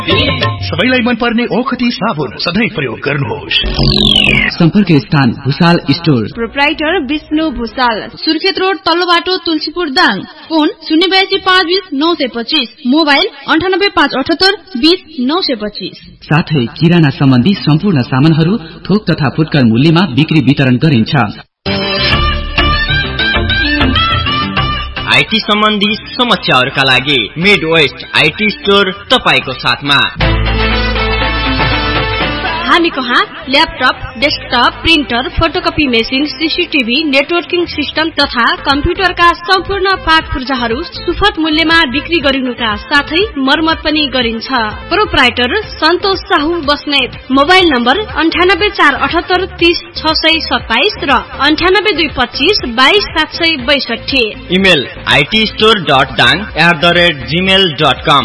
सबैलाई मन पर्ने ओखती साबुन सधैँ प्रयोग गर्नुहोस्। सम्पर्क स्थान Bhusal store, proprietor Vishnu Bhusal, Surkhet road तल्लो बाटो तुलसीपुर दाङ। Phone 082520925, mobile 9858820925। साथै किराना सम्बन्धी सम्पूर्ण सामानहरू थोक तथा फुटकर मूल्यमा बिक्री वितरण गरिन्छ। आईटी सम्बन्धी समस्याहरूका लागि मिड वेस्ट आईटी स्टोर तपाईको साथमा। हामी कहाँ laptop, desktop, printer, photocopy machine, CCTV, networking system तथा कम्प्युटरका सम्पूर्ण पाठ पूर्जाहरू सुपथ मूल्यमा बिक्री गरिनुका साथै मर्मत पनि गरिन्छ। प्रोप्राइटर सन्तोष साहु बस्नेत। मोबाइल नम्बर 9848830627 र 9822522762। Email itstore.dang@gmail.com।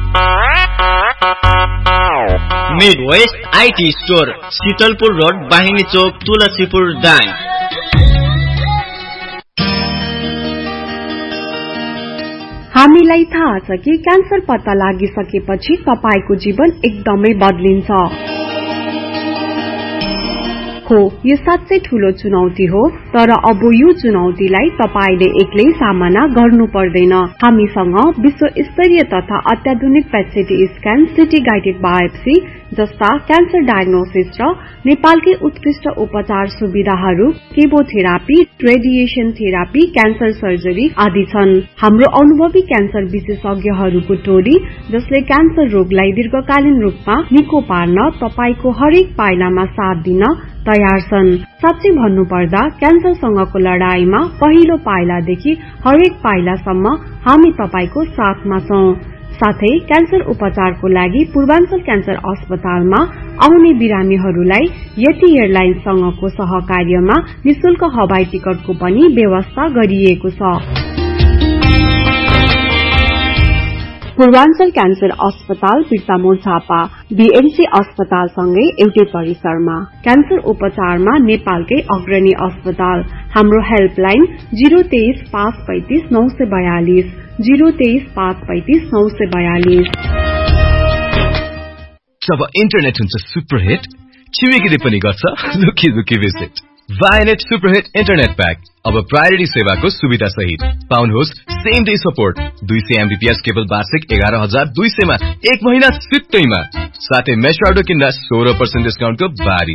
Mid West IT store, Sheetalpur road, बाहिनी चोक, तुलसीपुर दाङ। हामीलाई थाहा छ कि क्यान्सर पत्ता लागिसकेपछि तपाईको जीवन एकदमै बदलिन्छ। हो, यो साँच्चै ठूलो चुनौती हो, तर अब यो चुनौतीलाई तपाईले एक्लै सामना गर्नु पर्दैन। हामीसँग विश्व स्तरीय तथा अत्याधुनिक पेट स्क्यान, सिटी गाइडेड बायोप्सी जस्ता क्यान्सर डायग्नोसिस र नेपालकै उत्कृष्ट उपचार सुविधाहरू, chemotherapy, radiation therapy, cancer surgery आदि छन्। हाम्रो अनुभवी क्यान्सर विशेषज्ञहरूको टोली जसले क्यान्सर रोगलाई दीर्घकालीन रूपमा निको पार्न तपाईको हरेक पाइलामा साथ दिन तयार छन्। साँच्चै भन्नुपर्दा क्यान्सरसँगको लडाईमा पहिलो पाइलादेखि हरेक पाइलासम्म हामी तपाईको साथमा छौं। साथै क्यान्सर उपचारको लागि पूर्वाञ्चल क्यान्सर अस्पतालमा आउने बिरामीहरूलाई यति एयरलाइन्ससँगको सहकार्यमा निशुल्क हवाई टिकटको पनि व्यवस्था गरिएको छ। पूर्वाञ्चल क्यान्सर अस्पताल बिर्तामोड झापा, बीएमसी अस्पतालसँगै एउटै परिसरमा। क्यान्सर उपचारमा नेपालकै अग्रणी अस्पताल। हाम्रो हेल्पलाइन 023-535-942, 023-535-942। जब इन्टरनेट हुन्छ सुपरहिट, छिमेकीले पनि गर्छ लुकी लुकी भिजिट। वायनेट सुपरहिट इन्टरनेट प्याक अब प्रायोरिटी सेवाको सुविधा सहित पाउनुहोस्। Same day support, 200 MBPS cable वार्षिक 11,200 मा 1 महिना सित्तैमा। साथै मेश राउटर किन्दा 16% डिस्काउन्टको बारी